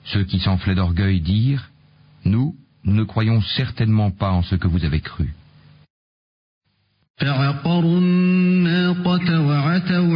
Ceux qui s'enflaient d'orgueil dirent, nous ne croyons certainement pas en ce que vous avez cru. فعقروا الناقة وعتوا